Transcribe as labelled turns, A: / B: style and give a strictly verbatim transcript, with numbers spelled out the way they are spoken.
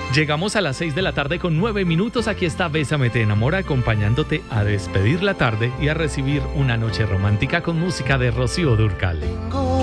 A: Llegamos a las seis de la tarde con nueve minutos. Aquí está Bésame te enamora, acompañándote a despedir la tarde y a recibir una noche romántica con música de Rocío Dúrcal.